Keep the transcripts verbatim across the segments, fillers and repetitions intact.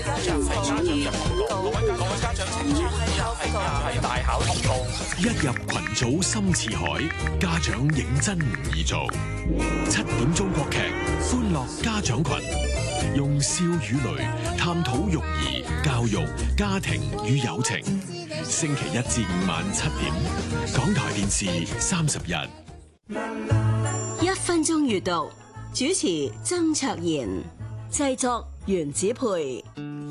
家長可以告各位家長請注意係大考通告。 一入群組深似海，家長認真唔易做。七點鐘國劇，歡樂家長群，用笑與淚探討育兒、教育、家庭與友情。星期一至五晚七點，港台電視三十日。 一分鐘閱讀，主持曾卓賢，製作袁子培。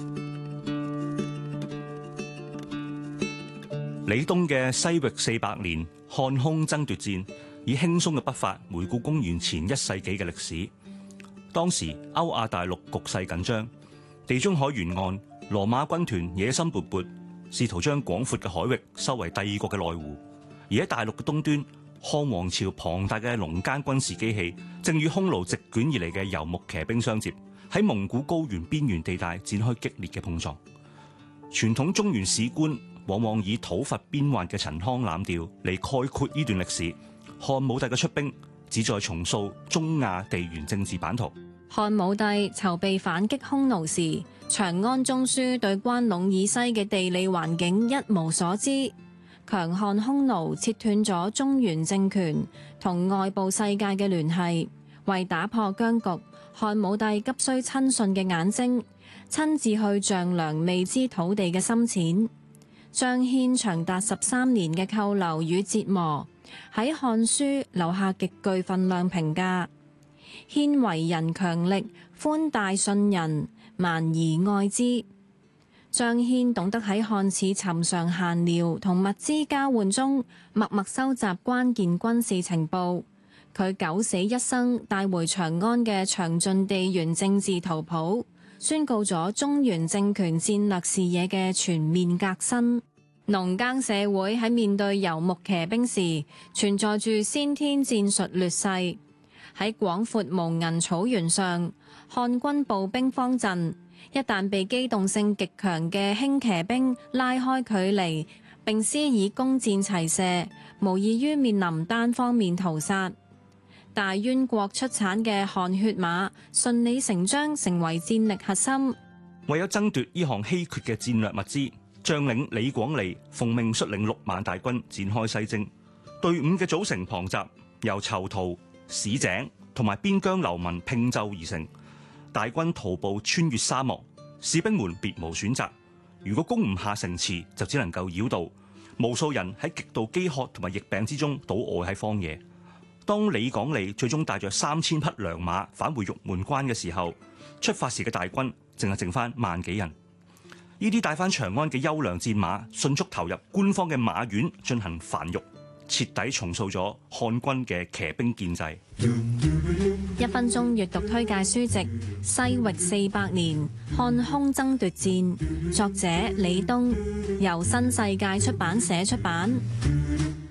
李東嘅西域四百年漢匈爭奪戰，以輕鬆嘅筆法回顧公元前一世紀嘅歷史。當時歐亞大陸局勢緊張，地中海沿岸羅馬軍團野心勃勃，試圖將廣闊嘅海域收為帝國嘅內湖。而喺大陸嘅東端，漢王朝龐大嘅農耕軍事機器正與匈奴席捲而嚟嘅游牧騎兵相接，喺蒙古高原邊緣地帶展開激烈嘅碰撞。傳統中原史觀往往以討伐邊患嘅陳腔濫調嚟概括呢段歷史。漢武帝嘅出兵旨在重塑中亞地緣政治版圖。 漢武帝籌備反擊匈奴時，《長安中書》對關隴以西嘅地理環境一無所知，強悍匈奴切斷咗中原政權同外部世界嘅聯繫。為打破僵局，漢武帝急需親信嘅眼睛，親自去丈量未知土地嘅深淺。張騫長達十三年嘅扣留與折磨，喺《漢書》留下極具分量評價。騫為人強力，寬大信人，蠻夷愛之。張騫懂得喺看似尋常閒聊同物資交換中，默默收集關鍵軍事情報。佢九死一生帶回長安嘅詳盡地緣政治圖譜，宣告咗中原政權戰略視野嘅全面革新。農耕社會喺面對游牧騎兵時，存在住先天戰術劣勢。喺廣闊無垠草原上，漢軍步兵方陣，一旦被機動性極強嘅輕騎兵拉開距離並施以弓箭齊射，無異於面臨單方面屠殺。大宛國出產嘅汗血馬順理成章成為戰力核心。 為咗爭奪呢項稀缺嘅戰略物資，將領李廣利奉命率領六萬大軍展開西征。隊伍嘅組成龐雜，由囚徒、市井同埋邊疆流民拼就而成。大軍徒步穿越沙漠，士兵們別無選擇。如果攻唔下城池，就只能夠繞道。無數人喺極度飢渴同埋疫病之中倒臥喺荒野。當李廣利最終帶着三千匹良馬返回玉門關嘅時候，出發時嘅大軍淨係剩翻萬幾人。呢啲帶翻長安嘅優良戰馬，迅速投入官方嘅馬院進行繁育，徹底重塑咗漢軍嘅騎兵建制。 一分鐘閱讀推介書籍《西域四百年漢匈爭奪戰》，作者李東，由新世界出版社出版。